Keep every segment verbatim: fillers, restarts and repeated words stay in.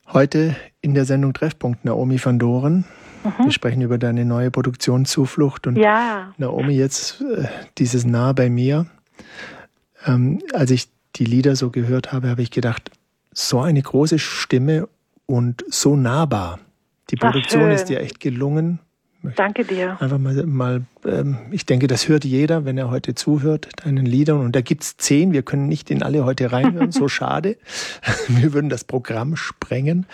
Heute in der Sendung Treffpunkt Naomi van Doren. Mhm. Wir sprechen über deine neue Produktion Zuflucht. Und ja. Naomi, jetzt äh, dieses Nah bei mir. Ähm, als ich die Lieder so gehört habe, habe ich gedacht, so eine große Stimme und so nahbar. Die Produktion ist dir echt gelungen. Danke dir. Einfach mal, mal ähm, ich denke, das hört jeder, wenn er heute zuhört, deinen Liedern. Und da gibt's zehn, wir können nicht in alle heute reinhören, so schade. Wir würden das Programm sprengen.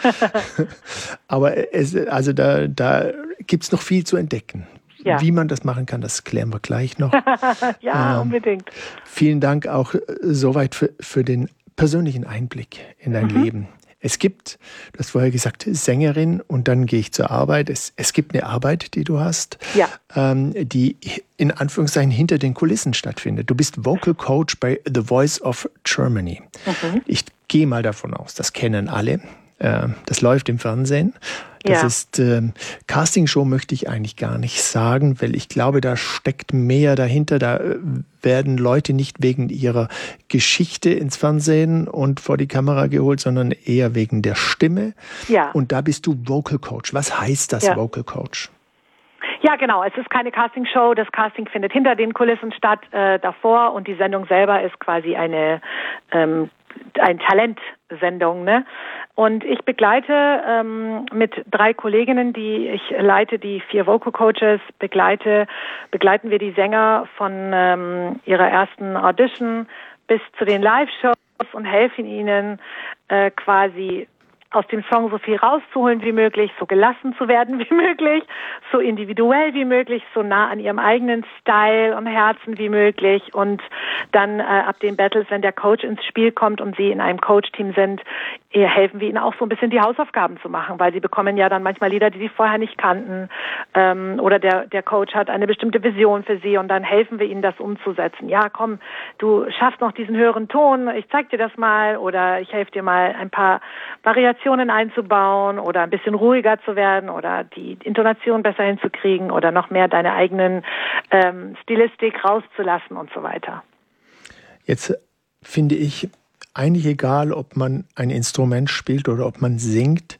Aber es, also da, da gibt's noch viel zu entdecken. Ja. Wie man das machen kann, das klären wir gleich noch. ja, ähm, unbedingt. Vielen Dank auch soweit für, für den persönlichen Einblick in dein mhm. Leben. Es gibt, du hast vorher gesagt, Sängerin und dann gehe ich zur Arbeit. Es, es gibt eine Arbeit, die du hast, ja. ähm, die in Anführungszeichen hinter den Kulissen stattfindet. Du bist Vocal Coach bei The Voice of Germany. Mhm. Ich gehe mal davon aus, das kennen alle. Äh, das läuft im Fernsehen. Das ja. ist, ähm, Castingshow möchte ich eigentlich gar nicht sagen, weil ich glaube, da steckt mehr dahinter. Da äh, werden Leute nicht wegen ihrer Geschichte ins Fernsehen und vor die Kamera geholt, sondern eher wegen der Stimme. Ja. Und da bist du Vocal Coach. Was heißt das, ja. Vocal Coach? Ja, genau. Es ist keine Castingshow. Das Casting findet hinter den Kulissen statt, äh, davor. Und die Sendung selber ist quasi eine ähm, ein Talentsendung, ne? Und ich begleite ähm, mit drei Kolleginnen, die ich leite, die vier Vocal Coaches, begleite, begleiten wir die Sänger von ähm, ihrer ersten Audition bis zu den Live-Shows und helfen ihnen äh, quasi aus dem Song so viel rauszuholen wie möglich, so gelassen zu werden wie möglich, so individuell wie möglich, so nah an ihrem eigenen Style und Herzen wie möglich. Und dann äh, ab den Battles, wenn der Coach ins Spiel kommt und sie in einem Coach-Team sind, äh, helfen wir ihnen auch so ein bisschen die Hausaufgaben zu machen, weil sie bekommen ja dann manchmal Lieder, die sie vorher nicht kannten, ähm, oder der der Coach hat eine bestimmte Vision für sie und dann helfen wir ihnen, das umzusetzen. Ja, komm, du schaffst noch diesen höheren Ton, ich zeig dir das mal oder ich helfe dir mal ein paar Variationen einzubauen oder ein bisschen ruhiger zu werden oder die Intonation besser hinzukriegen oder noch mehr deine eigenen ähm, Stilistik rauszulassen und so weiter. Jetzt finde ich eigentlich egal, ob man ein Instrument spielt oder ob man singt.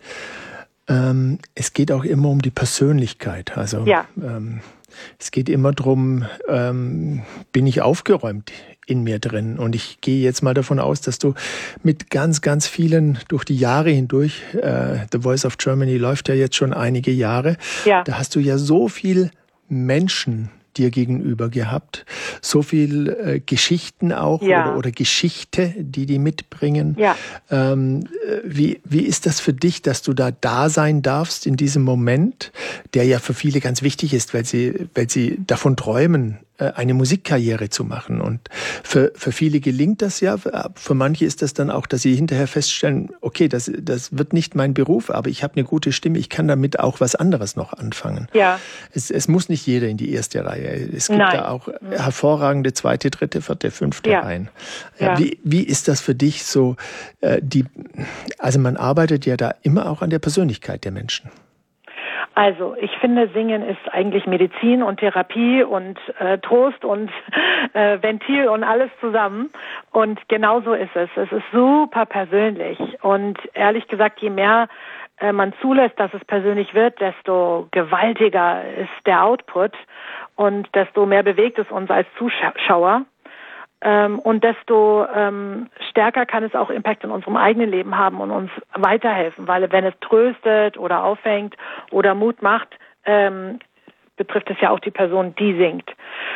Ähm, es geht auch immer um die Persönlichkeit. Also ja. ähm, es geht immer darum, ähm, bin ich aufgeräumt in mir drin. Und ich gehe jetzt mal davon aus, dass du mit ganz, ganz vielen durch die Jahre hindurch, äh, The Voice of Germany läuft ja jetzt schon einige Jahre, ja. da hast du ja so viel Menschen dir gegenüber gehabt, so viel äh, Geschichten auch ja. oder, oder Geschichte, die die mitbringen. Ja. Ähm, wie, wie ist das für dich, dass du da da sein darfst in diesem Moment, der ja für viele ganz wichtig ist, weil sie, weil sie davon träumen, eine Musikkarriere zu machen. Und für, für viele gelingt das ja. Für manche ist das dann auch, dass sie hinterher feststellen, okay, das, das wird nicht mein Beruf, aber ich habe eine gute Stimme, ich kann damit auch was anderes noch anfangen. Ja. Es, es muss nicht jeder in die erste Reihe. Es gibt Nein. da auch hervorragende zweite, dritte, vierte, fünfte ja. Reihen. Ja. Wie, wie ist das für dich so? Äh, die, also man arbeitet ja da immer auch an der Persönlichkeit der Menschen. Also ich finde, Singen ist eigentlich Medizin und Therapie und äh, Trost und äh, Ventil und alles zusammen. Und genau so ist es. Es ist super persönlich. Und ehrlich gesagt, je mehr äh, man zulässt, dass es persönlich wird, desto gewaltiger ist der Output und desto mehr bewegt es uns als Zuschauer. Ähm, und desto ähm, stärker kann es auch Impact in unserem eigenen Leben haben und uns weiterhelfen, weil wenn es tröstet oder auffängt oder Mut macht, ähm, betrifft es ja auch die Person, die singt.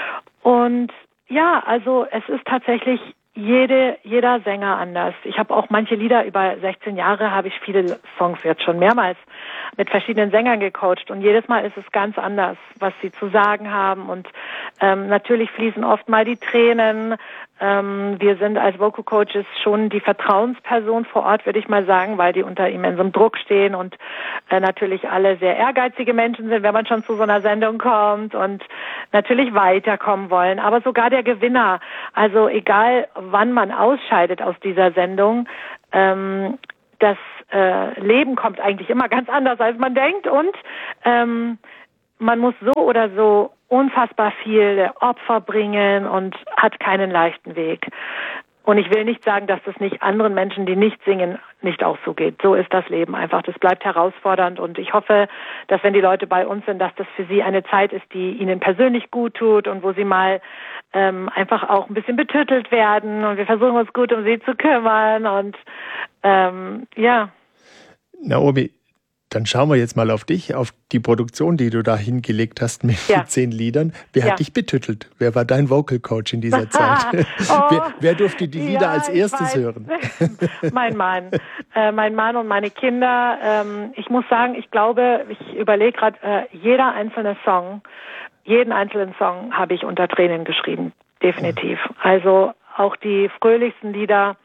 Und ja, also es ist tatsächlich jede, jeder Sänger anders. Ich habe auch manche Lieder, über sechzehn Jahre habe ich viele Songs jetzt schon mehrmals mit verschiedenen Sängern gecoacht und jedes Mal ist es ganz anders, was sie zu sagen haben und ähm, natürlich fließen oft mal die Tränen. Ähm, wir sind als Vocal Coaches schon die Vertrauensperson vor Ort, würde ich mal sagen, weil die unter immensem Druck stehen und äh, natürlich alle sehr ehrgeizige Menschen sind, wenn man schon zu so einer Sendung kommt und natürlich weiterkommen wollen. Aber sogar der Gewinner, also egal wann man ausscheidet aus dieser Sendung, ähm, das äh, Leben kommt eigentlich immer ganz anders, als man denkt und ähm, man muss so oder so unfassbar viele Opfer bringen und hat keinen leichten Weg. Und ich will nicht sagen, dass das nicht anderen Menschen, die nicht singen, nicht auch so geht. So ist das Leben einfach. Das bleibt herausfordernd. Und ich hoffe, dass wenn die Leute bei uns sind, dass das für sie eine Zeit ist, die ihnen persönlich gut tut und wo sie mal ähm, einfach auch ein bisschen betüttelt werden. Und wir versuchen uns gut um sie zu kümmern. Und ähm, ja. Naomi, dann schauen wir jetzt mal auf dich, auf die Produktion, die du da hingelegt hast mit ja. zehn Liedern. Wer ja. hat dich betüttelt? Wer war dein Vocal Coach in dieser Zeit? oh, wer, wer durfte die Lieder ja, als erstes hören? mein Mann. Äh, mein Mann und meine Kinder. Ähm, ich muss sagen, ich glaube, ich überlege gerade, äh, jeder einzelne Song, jeden einzelnen Song habe ich unter Tränen geschrieben. Definitiv. Ja. Also auch die fröhlichsten Lieder.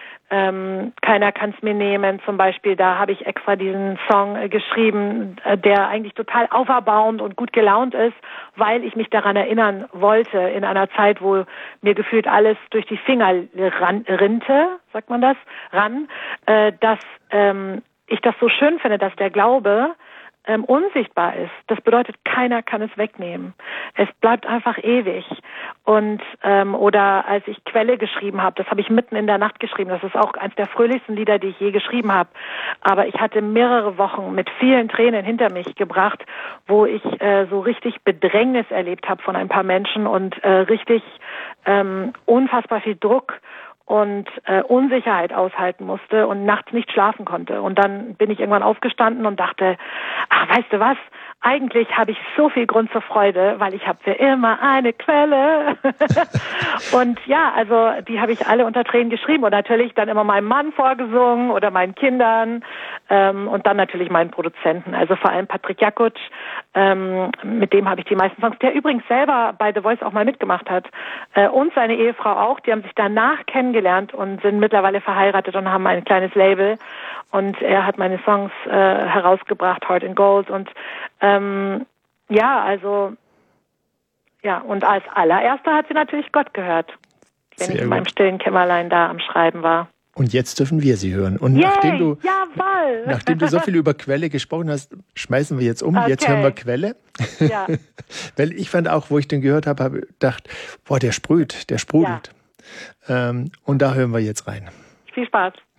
Ähm, Keiner kann's mir nehmen, zum Beispiel, da habe ich extra diesen Song äh, geschrieben, äh, der eigentlich total auferbauend und gut gelaunt ist, weil ich mich daran erinnern wollte, in einer Zeit, wo mir gefühlt alles durch die Finger ran, rinte, sagt man das, ran, äh, dass ähm, ich das so schön finde, dass der Glaube ähm, unsichtbar ist. Das bedeutet, keiner kann es wegnehmen. Es bleibt einfach ewig. Und ähm, oder als ich Quelle geschrieben habe, das habe ich mitten in der Nacht geschrieben. Das ist auch eines der fröhlichsten Lieder, die ich je geschrieben habe. Aber ich hatte mehrere Wochen mit vielen Tränen hinter mich gebracht, wo ich äh, so richtig Bedrängnis erlebt habe von ein paar Menschen und äh, richtig ähm, unfassbar viel Druck und äh, Unsicherheit aushalten musste und nachts nicht schlafen konnte. Und dann bin ich irgendwann aufgestanden und dachte, ach, weißt du was, eigentlich habe ich so viel Grund zur Freude, weil ich habe für immer eine Quelle. Und ja, also die habe ich alle unter Tränen geschrieben und natürlich dann immer meinem Mann vorgesungen oder meinen Kindern ähm, und dann natürlich meinen Produzenten, also vor allem Patrick Jakutsch, ähm, mit dem habe ich die meisten Songs, der übrigens selber bei The Voice auch mal mitgemacht hat äh, und seine Ehefrau auch, die haben sich danach kennengelernt und sind mittlerweile verheiratet und haben ein kleines Label und er hat meine Songs äh, herausgebracht, Heart and Gold und ähm, ja, also ja, und als allererster hat sie natürlich Gott gehört, wenn Sehr ich in meinem gut. stillen Kämmerlein da am Schreiben war. Und jetzt dürfen wir sie hören. Und Yay, nachdem du, jawohl. nachdem du so viel über Quelle gesprochen hast, schmeißen wir jetzt um. Okay. Jetzt hören wir Quelle. Ja. Weil ich fand auch, wo ich den gehört habe, habe ich gedacht, boah, der sprüht, der sprudelt. Ja. Ähm, und da hören wir jetzt rein. Viel Spaß.